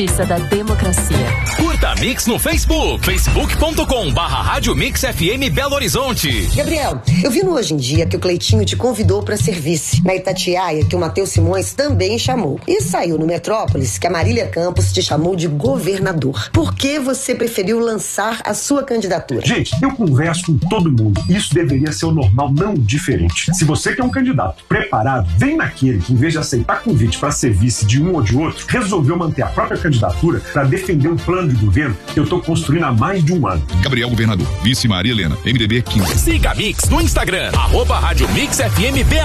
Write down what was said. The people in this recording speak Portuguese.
Justiça da democracia. Curta a Mix no Facebook, facebook.com/Rádio Mix FM Belo Horizonte. Gabriel, eu vi no Hoje em Dia que o Cleitinho te convidou para ser vice. Na Itatiaia, que o Matheus Simões também chamou. E saiu no Metrópolis que a Marília Campos te chamou de governador. Por que você preferiu lançar a sua candidatura? Gente, eu converso com todo mundo. Isso deveria ser o normal, não diferente. Se você quer um candidato preparado, vem naquele que, em vez de aceitar convite para ser vice de um ou de outro, resolveu manter a própria candidatura para defender um plano de governo que eu estou construindo há mais de um ano. Gabriel Governador, vice Maria Helena, MDB 15. Siga a Mix no Instagram, @Rádio Mix FM